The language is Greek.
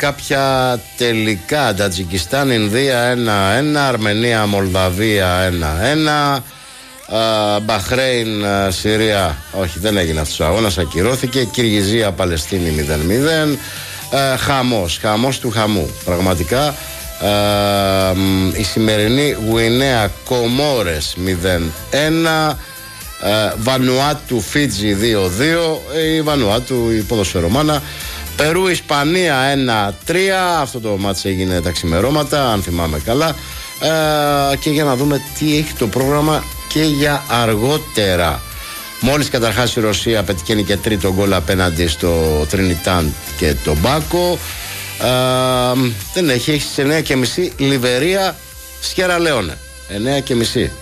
κάποια τελικά. Τατζικιστάν, Ινδία 1-1, Αρμενία, Μολδαβία 1-1, Μπαχρέιν, Συρία, όχι, δεν έγινε αυτός ο αγώνας, ακυρώθηκε. Κυργιζία, Παλαιστίνη 0-0. Χαμός του χαμού, πραγματικά. Η σημερινή Γουινέα, Κομόρες 0-1, Βανουάτου, Φίτζι 2-2, η Βανουάτου, η ποδοσφαιρομάνα. Περού, Ισπανία 1-3. Αυτό το μάτς έγινε τα ξημερώματα, αν θυμάμαι καλά. Και για να δούμε τι έχει το πρόγραμμα και για αργότερα. Μόλις καταρχάς η Ρωσία πετυχαίνει και τρίτο γκολ απέναντι στο Τρινιτάν και τον Μπάκο. Δεν έχει στις 9.30 Λιβερία, Σιέρα Λεόνε 9.30.